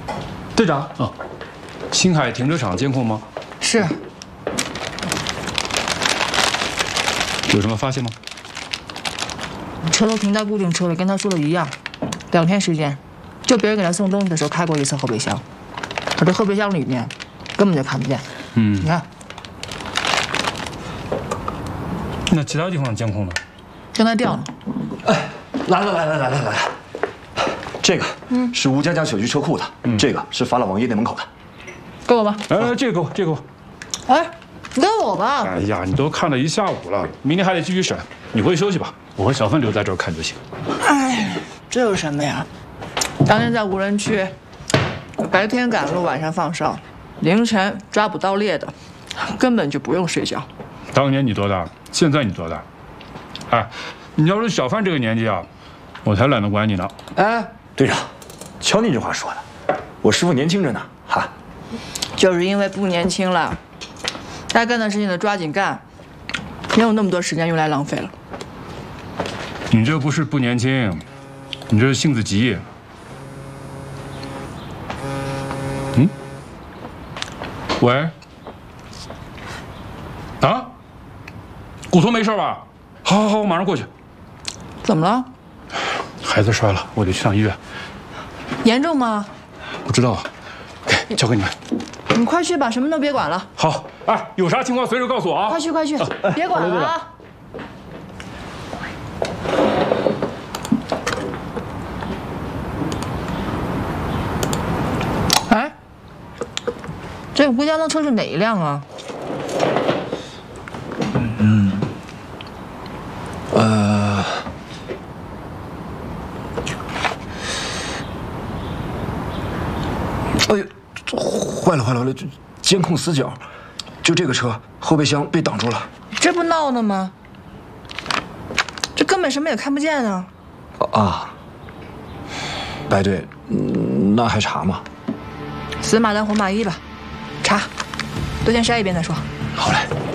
队长，哦，星海停车场监控吗？ 是。 有什么发现吗？ 车都停在固定车里，跟他说的一样。2天时间，就别人给他送东西的时候开过一次后备箱，而这后备箱里面根本就看不见。你看， 那其他地方的监控呢？ 正在调呢。 哎，来，这个是吴家江小区车库的，这个是发了王爷店门口的， 给我吧。 哎，这个给我，这个给我。 哎，你给我吧。 哎呀，你都看了一下午了，明天还得继续审，你回去休息吧。我和小芬留在这儿看就行。 哎，这有什么呀？当年在无人区，白天赶路，晚上放哨，凌晨抓捕盗猎的，根本就不用睡觉。 当年你多大？现在你多大？哎，你要是小范这个年纪啊，我才懒得管你呢。 哎，队长，瞧你这话说的，我师傅年轻着呢，哈。 就是因为不年轻了，该干的事情得抓紧干，没有那么多时间用来浪费了。 你这不是不年轻，你这是性子急。喂？啊？骨头没事吧？好，我马上过去。 怎么了？ 孩子摔了，我得去趟医院。 严重吗？ 不知道，交给你们。 你快去吧，什么都别管了。 好，哎，有啥情况随时告诉我啊！ 快去，别管了啊！哎，这吴家的车是哪一辆啊？ 哎呦，坏了！这监控死角，就这个车后备箱被挡住了。 这不闹呢吗？这根本什么也看不见啊！ 啊，白队，那还查吗？ 死马当活马医吧，查，都先筛一遍再说。 好嘞。